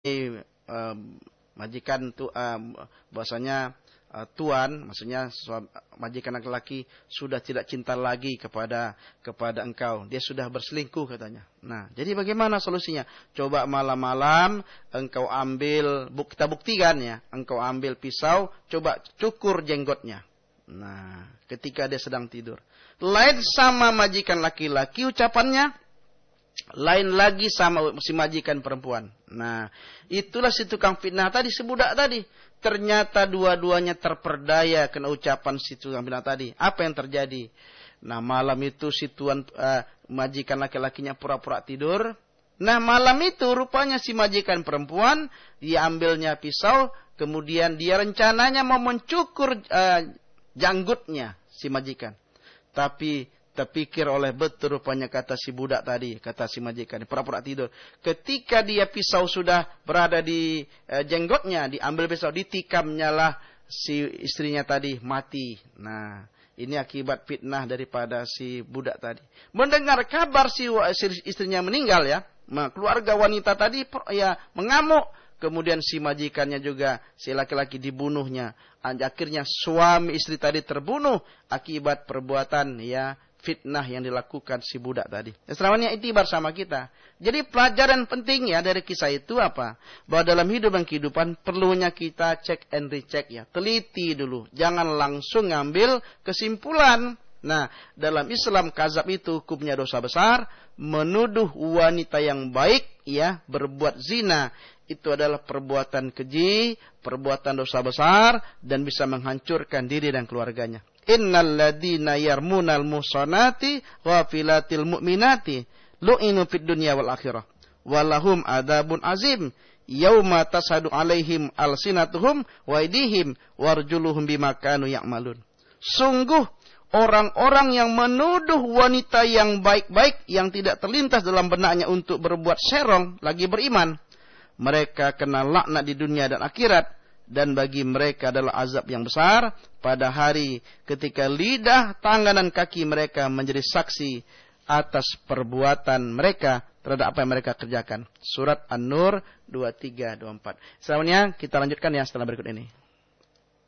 majikan bahwasanya tuan, maksudnya majikan laki-laki sudah tidak cinta lagi kepada engkau. Dia sudah berselingkuh katanya. Nah, jadi bagaimana solusinya? Coba malam-malam engkau ambil, kita buktikan ya, engkau ambil pisau, coba cukur jenggotnya. Nah, ketika dia sedang tidur. Lain sama majikan laki-laki ucapannya, lain lagi sama si majikan perempuan. Nah, itulah si tukang fitnah tadi, si budak tadi. Ternyata dua-duanya terperdaya kena ucapan si tukang fitnah tadi. Apa yang terjadi? Nah, malam itu si tuan majikan laki-lakinya pura-pura tidur. Nah, malam itu rupanya si majikan perempuan, dia ambilnya pisau, kemudian dia rencananya mau mencukur janggutnya si majikan. Tapi terpikir oleh betul rupanya kata si budak tadi, kata si majikan, pura-pura tidur. Ketika dia pisau sudah berada di jenggotnya, diambil pisau, ditikamnya lah si istrinya tadi mati. Nah, ini akibat fitnah daripada si budak tadi. Mendengar kabar si istrinya meninggal ya, keluarga wanita tadi ya mengamuk. Kemudian si majikannya juga, si laki-laki dibunuhnya. Akhirnya suami istri tadi terbunuh akibat perbuatan ya fitnah yang dilakukan si budak tadi. Selamanya itibar sama kita. Jadi pelajaran penting ya dari kisah itu apa? Bahwa dalam hidup dan kehidupan perlunya kita cek and recheck ya. Teliti dulu. Jangan langsung ngambil kesimpulan. Nah, dalam Islam kazab itu hukumnya dosa besar. Menuduh wanita yang baik ya berbuat zina. Itu adalah perbuatan keji, perbuatan dosa besar, dan bisa menghancurkan diri dan keluarganya. Innal ladina yarmunal muhsanati ghafilatil mu'minati lu'inu fid dunya wal akhirah walahum adzabun azim yauma tasadu alaihim alsinatuhum wa aydihim warjuluhum bima kanu ya'malun. Sungguh orang-orang yang menuduh wanita yang baik-baik yang tidak terlintas dalam benaknya untuk berbuat serong lagi beriman, mereka kena laknat di dunia dan akhirat. Dan bagi mereka adalah azab yang besar pada hari ketika lidah, tangan dan kaki mereka menjadi saksi atas perbuatan mereka terhadap apa yang mereka kerjakan. Surat An-Nur 23-24. Selanjutnya kita lanjutkan ya setelah berikut ini.